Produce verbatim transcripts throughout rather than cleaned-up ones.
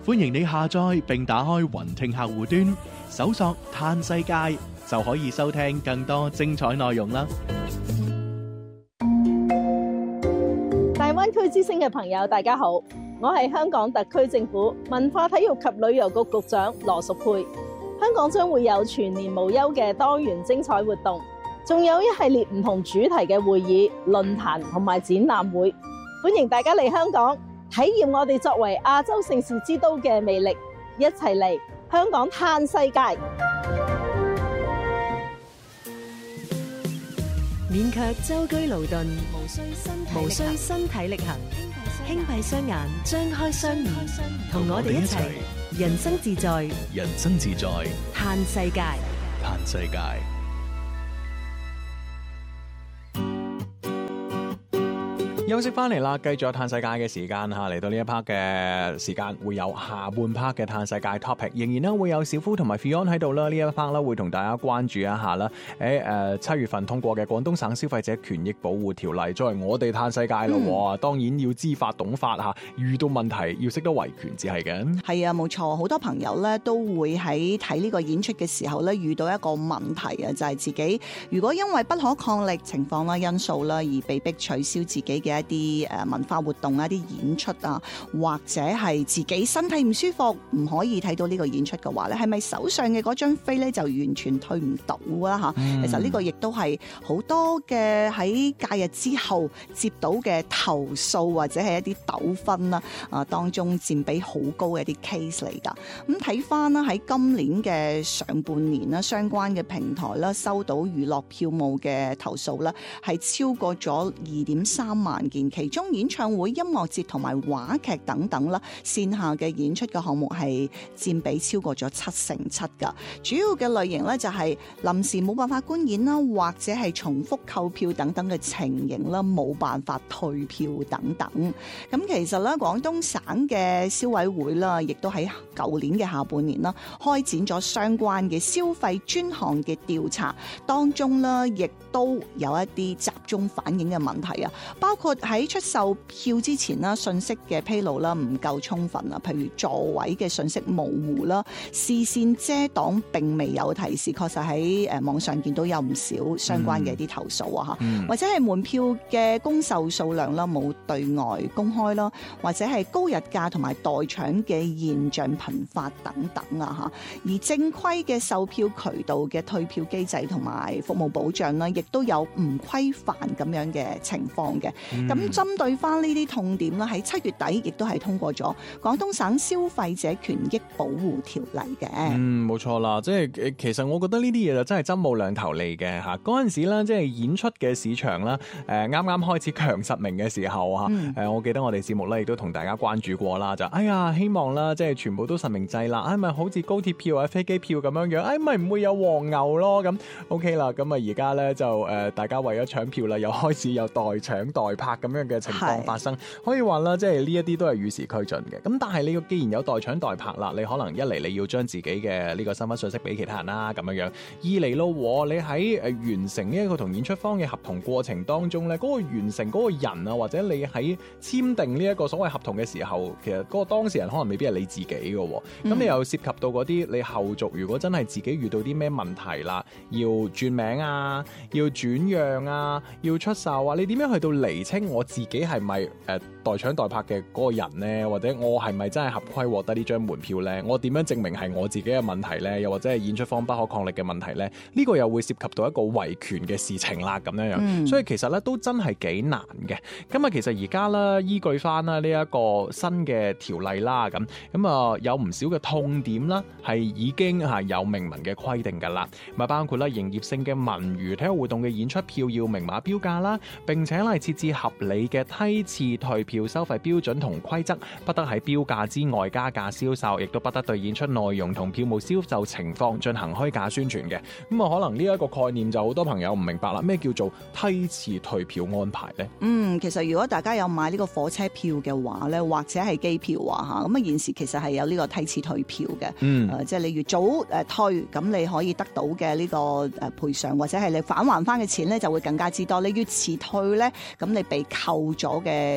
歡迎你下載並打開雲聽客戶端，搜索嘆世界就可以收聽更多精彩內容啦。 大灣區之聲嘅朋友，大家好，我係香港特區政府文化體育及旅遊局局長羅淑佩。香港將會有全年無休嘅多元精彩活動，仲有一系列唔同主題嘅會議、論壇同埋展覽會，歡迎大家嚟香港體驗我哋作為亞洲盛事之都嘅魅力，一齊嚟香港嘆世界。 免卻舟車勞頓，無需身無需身體力行，輕閉雙眼，張開雙耳，同我哋一齊人生自在， 人生自在， 嘆世界， 嘆世界。休息翻嚟啦，繼續有嘆世界嘅時間嚇，嚟到呢一 part 嘅時間會有下半 part 嘅嘆世界 topic， 仍然咧會有小夫同埋 Fion 喺度啦。呢一 part 咧會同大家關注一下啦。喺誒七月份通過嘅廣東省消費者權益保護條例，作為我哋嘆世界咯，嗯、當然要知法懂法嚇，遇到問題要識得維權至係嘅。 係啊，冇錯，好多朋友咧都會喺睇呢個演出嘅時候咧遇到一個問題啊，就係、是、自己如果因為不可抗力情況啦、因素啦而被逼取消自己嘅一啲誒文化活動啊、一啲演出啊，或者係自己身體唔舒服唔可以睇到呢個演出嘅話咧，係咪手上嘅嗰張飛咧就完全退唔到啊？嚇、嗯，其實呢個亦都係好多嘅喺假日之後接到嘅投訴或者係一啲糾紛啦啊當中佔比好高嘅一啲 case 嚟㗎。咁睇翻啦，喺今年嘅上半年啦，相關嘅平台啦收到娛樂票務嘅投訴啦，係超過咗二點三萬件。其中演唱會、音樂節同埋話劇等等啦，線下嘅演出嘅項目係佔比超過咗七成七㗎。主要嘅類型咧就係臨時冇辦法觀演啦，或者係重複購票等等嘅情形啦，冇辦法退票等等。咁其實咧，廣東省嘅消委會啦，亦都喺舊年嘅下半年啦，開展咗相關嘅消費專項嘅調查，當中啦，亦都有一啲集中反映嘅問題啊，包括喺出售票之前啦，信息嘅披露啦唔夠充分啊，譬如座位嘅信息模糊啦，視線遮擋並未有提示，確實喺誒網上見到有唔少相關嘅一啲投訴啊嚇，嗯、或者係門票嘅公售數量啦冇對外公開啦，或者係高日價同埋代搶嘅現象頻發等等啊嚇，而正規嘅售票渠道嘅退票機制同埋服務保障啦，亦都有唔規範咁樣嘅情況嘅。咁、嗯、針對翻呢啲痛點啦，喺七月底亦都係通過咗廣東省消費者權益保護條例嘅。 嗯，冇錯啦，即係其實我覺得呢啲嘢就真係針冇兩頭利嘅嚇。嗰陣時咧，即係演出嘅市場啦，誒啱啱開始強實名嘅時候嚇，誒、嗯、我記得我哋節目咧亦都同大家關注過啦，就哎呀希望啦，即係全部都實名制啦，哎咪好似高鐵票啊、飛機票咁樣樣，哎咪唔會有黃牛咯咁。OK 啦，咁啊而家咧就誒、呃、大家為咗搶票啦，又開始有代搶代拍咁樣嘅情況發生，可以話啦，即係呢一啲都係與時俱進嘅。咁但係你既然有代搶代拍啦，你可能一嚟你要將自己嘅呢個身份信息俾其他人啦，咁樣樣；二嚟咯，你喺誒完成呢一個同演出方嘅合同過程當中咧，嗰、嗰個完成嗰個人啊，或者你喺簽訂呢一個所謂合同嘅時候，其實嗰個當事人可能未必係你自己嘅。咁、嗯、你又涉及到嗰啲你後續，如果真係自己遇到啲咩問題啦，要轉名啊，要轉讓啊，要出售啊，你點樣去到釐清我自己係咪誒代搶代拍嘅嗰個人呢？或者我係咪真係合規獲得呢張門票呢？我點樣證明係我自己嘅問題呢？又或者係演出方不可抗力嘅問題呢？呢、呢個又會涉及到一個維權嘅事情啦，咁樣樣。嗯、所以其實咧都真係幾難嘅。咁啊，其實而家咧依據翻啦呢一個新嘅條例啦，咁咁啊有唔少嘅痛點啦，係已經係有明文嘅規定㗎啦。咁啊包括啦營業性嘅文娛體育活動嘅演出票要明碼標價啦，並且係設置合理嘅梯次退票收費標準同規則，不得喺標價之外加價銷售，亦都不得對演出內容同票務銷售情況進行虛假宣傳嘅。咁啊，可能呢一個概念就好多朋友唔明白啦。咩叫做梯次退票安排呢？ 嗯，其實如果大家有買呢個火車票嘅話咧，或者係機票啊嚇，咁啊現時其實係有呢個梯次退票嘅。嗯，呃、即係你越早誒退，咁你可以得到嘅呢個誒賠償或者係你返還翻嘅錢咧就會更加之多。你越遲退咧，咁你被扣咗嘅費用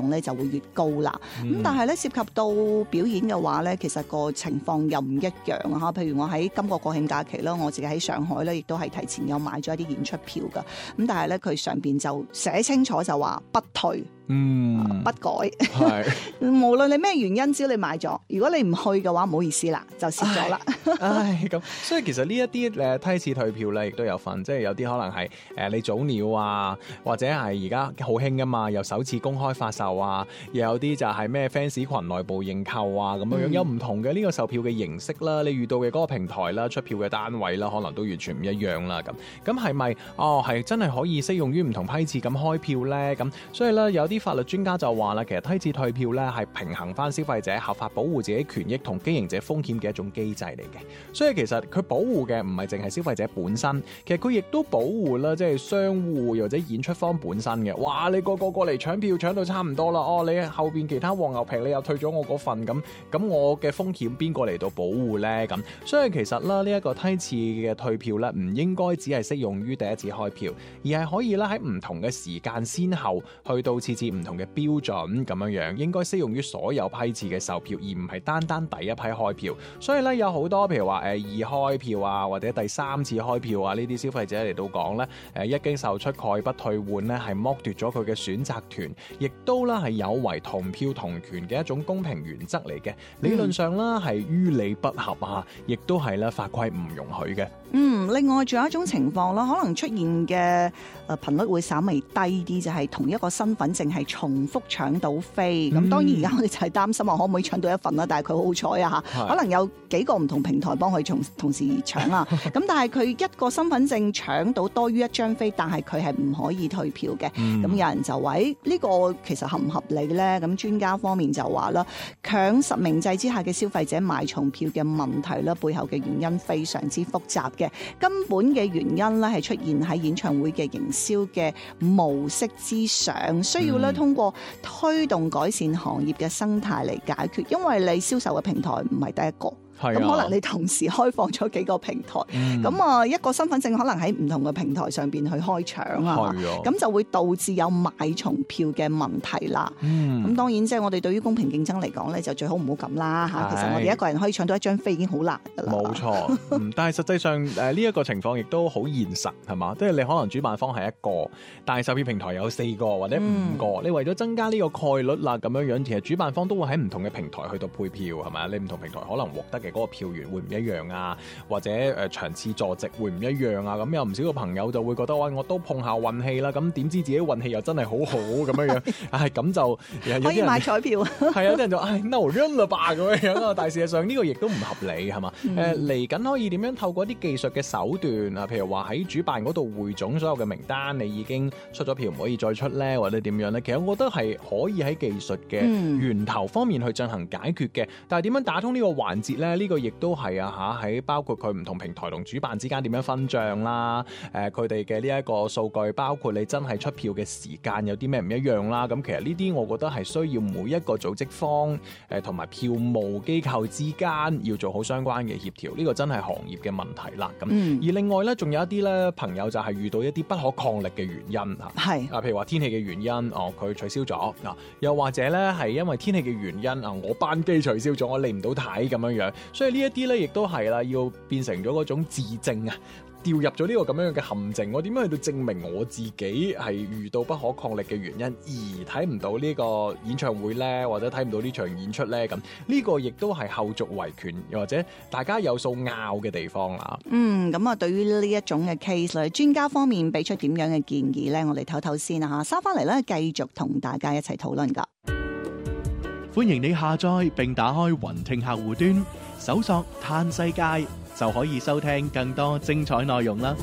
重咧就會越高啦。咁、嗯、但係咧涉及到表演嘅話咧，其實個情況又唔一樣啊！嚇，譬如我喺今個國慶假期啦，我自己喺上海咧，亦都係提前有買咗一啲演出票㗎。咁但係咧佢上邊就寫清楚就話不退。嗯，不改係，無論你咩原因，只要你買咗，如果你唔去嘅話，唔好意思啦，就蝕咗啦。 唉，咁所以其實呢一啲誒梯次退票咧，亦都有分，即係有啲可能係誒你早鳥啊，或者係而家好興噶嘛，又首次公開發售啊，又有啲就係咩 fans 群內部認購啊，咁樣樣、嗯、有唔同嘅呢個售票嘅形式啦，你遇到嘅嗰個平台啦、出票嘅單位啦，可能都完全唔一樣啦。咁咁係咪哦係真係可以適用於唔同批次咁開票咧？咁所以咧有啲法律專家就話啦，其實梯次退票咧係平衡翻消費者合法保護自己權益同經營者風險嘅一種機制嚟嘅。所以其實佢保護嘅唔係淨係消費者本身，其實佢亦都保護啦，即係商戶或者演出方本身嘅。哇！你個個過嚟搶票搶到差唔多啦，哦，你後邊其他黃牛皮你又退咗我嗰份，咁咁我嘅風險邊個嚟到保護咧？咁所以其實啦，呢一個梯次嘅退票咧，唔應該只係適用於第一次開票，而係可以咧喺唔同嘅時間先後去到設置唔同嘅標準咁樣樣，應該適用於所有批次嘅售票，而唔係單單第一批開票。所以咧有好多譬如話誒二開票啊，或者第三次開票啊，呢啲消費者嚟到講咧，誒一經售出概不退換咧，係剝奪咗佢嘅選擇權，亦都啦係有違同票同權嘅一種公平原則嚟嘅。理論上啦係於理不合啊，亦都係咧法規唔容許嘅。 嗯，另外仲有一種情況啦，可能出現嘅誒頻率會稍微低啲，就係、是、同一個身份證係重複搶到飛。咁、嗯、當然而家我哋就係擔心話可唔可以搶到一份啦，但係佢好彩啊嚇，可能有幾個唔同平台幫佢同同時搶啊。咁但係佢一個身份證搶到多於一張飛，但係佢係唔可以退票嘅。咁、嗯、有人就話呢、這個其實合唔合理咧？咁專家方面就話啦，強實名制之下嘅消費者買重票嘅問題啦，背後嘅原因非常之複雜嘅。根本嘅原因咧係出現喺演唱會嘅營銷嘅模式之上，需要咧通過推動改善行業嘅生態嚟解決，因為你銷售嘅平台唔係第一個。咁可能你同時開放咗幾個平台，咁啊、嗯、一個身份證可能喺唔同嘅平台上邊去開搶啊，咁就會導致有買重票嘅問題啦。咁、嗯、當然即係我哋對於公平競爭嚟講咧，就最好唔好咁啦嚇。其實我哋一個人可以搶到一張飛已經好難噶啦。冇錯， 嗯、但係實際上誒呢一個情況亦都好現實係嘛？即係你可能主辦方係一個，但係售票平台有四個或者五個，嗯、你為咗增加呢個概率啦咁樣樣，其實主辦方都會喺唔同嘅平台去到配票係咪？你唔同平台可能獲得嘅嗰個票源會唔一樣啊，或者誒場次坐席會唔一樣啊，咁有唔少個朋友就會覺得喂，我都碰下運氣啦，咁點知自己運氣又真係好好咁樣樣，唉咁就可以買彩票， 係有啲人就唉 no run 啦吧咁樣樣啊，但係事實上呢個亦都唔合理係嘛？誒嚟緊可以點樣透過一啲技術嘅手段啊，譬如話喺主辦嗰度匯總所有嘅名單，你已經出咗票唔可以再出咧，或者點樣咧？其實我覺得係可以喺技術嘅源頭方面去進行解決嘅，但係點樣打通呢個環節咧？呢個亦都係啊嚇，喺包括佢唔同平台同主辦之間點樣分賬啦，誒佢哋嘅呢一個數據，包括你真係出票嘅時間有啲咩唔一樣啦，咁其實呢啲我覺得係需要每一個組織方誒同埋票務機構之間要做好相關嘅協調，呢、這個真係行業嘅問題啦。咁、嗯、而另外咧，仲有一啲咧朋友就係遇到一啲不可抗力嘅原因嚇，係啊，譬如話天氣嘅原因，哦佢取消咗嗱，又或者咧係因為天氣嘅原因啊，我班機取消咗，我嚟唔到睇咁樣樣，所以呢一啲咧亦都係啦，要變成咗嗰種自證啊，掉入咗呢個咁樣嘅陷阱。我點樣去到證明我自己係遇到不可抗力嘅原因，而睇唔到呢個演唱會呢？或者睇唔到呢場演出呢？咁呢個亦都係後續維權，又或者大家有數拗嘅地方啦。嗯，咁啊，對於呢一種嘅 case 咧，專家方面俾出點樣嘅建議呢？我哋唞唞先啦嚇，收翻嚟咧繼續同大家一齊討論㗎。 歡迎你下載並打開雲聽客戶端，搜索嘆世界就可以收聽更多精彩內容啦！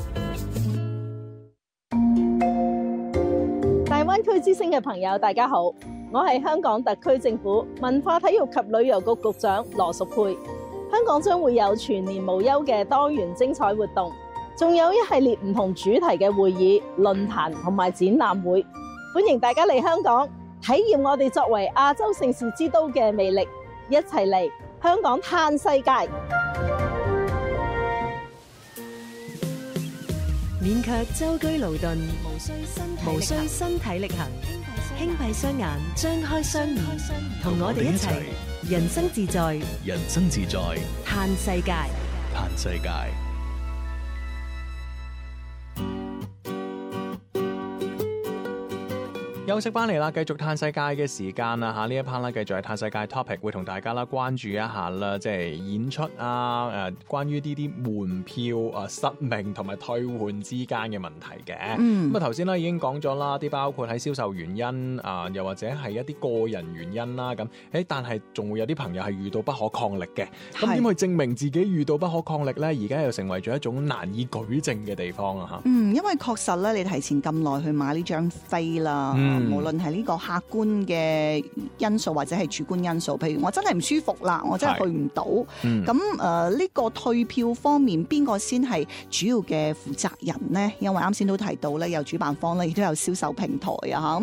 大灣區之聲嘅朋友，大家好，我係香港特區政府文化體育及旅遊局局長羅淑佩。香港將會有全年無休嘅多元精彩活動，仲有一系列唔同主題嘅會議、論壇同埋展覽會，歡迎大家嚟香港體驗我哋作為亞洲盛事之都嘅魅力，一齊嚟香港嘆世界。 免卻舟車勞頓，無需身體力行， 輕閉雙眼，張開雙面，同我哋一齊人生自在， 人生自在， 嘆世界。 嘆世界。 休息翻嚟啦，繼續嘆世界嘅時間啦嚇，呢一 part 咧繼續係嘆世界 topic，會同大家啦關注一下啦，即係演出啊誒，關於呢啲門票啊失明同埋退換之間嘅問題嘅。咁啊頭先咧已經講咗啦，啲包括喺銷售原因啊，又或者係一啲個人原因啦咁。誒，但係仲會有啲朋友係遇到不可抗力嘅。咁點去證明自己遇到不可抗力咧？而家又成為咗一種難以舉證嘅地方啊嚇。 嗯，因為確實咧，你提前咁耐去買呢張飛啦。嗯無論係呢個客觀嘅因素或者係主觀因素，譬如我真係唔舒服啦，我真係去唔到，咁誒呢個退票方面邊個先係主要嘅負責人呢？因為啱先都提到咧，有主辦方咧，亦都有銷售平台啊嚇。